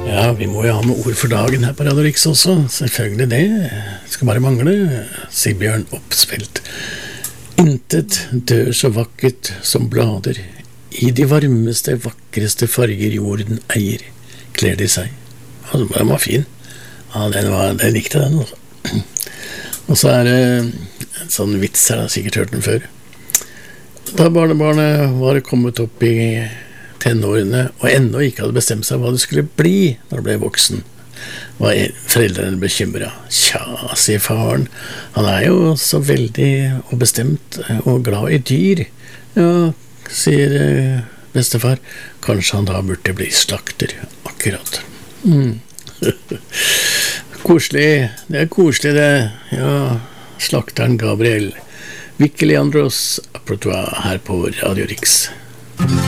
Ja, vi må jo ha med ord for dagen her på Radio Rix også. Selvfølgelig det. Skal bare mangle. Sigbjørn Opsfeldt. Intet dør så vakkert som blader. I de varmeste, vakreste farger jorden eier, kler de seg. Altså, den var fin. Ja, den likte den også. Og så det en sånn vits her, jeg har sikkert hørt den før. Da barnebarnet var kommet opp i tenårene og ennå ikke hadde bestemt seg hva det skulle bli når det ble voksen, var foreldrene bekymret. Tja, sier faren, han jo så veldig og bestemt og glad i dyr. Ja, sier bestefar, kanskje han da burde bli slakter, akkurat. Koselig, det koselig det. Ja, slakteren Gabriel Vicke Leandros, apropos her på Radio Rix.